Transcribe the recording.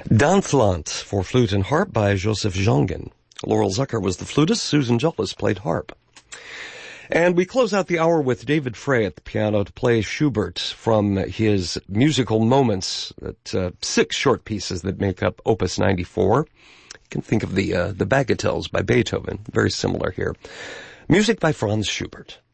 Dansland for flute and harp by Joseph Jongen. Laurel Zucker was the flutist, Susan Jolles played harp. And we close out the hour with David Frey at the piano to play Schubert from his musical moments, 6 short pieces that make up Opus 94. You can think of the Bagatelles by Beethoven, very similar here. Music by Franz Schubert.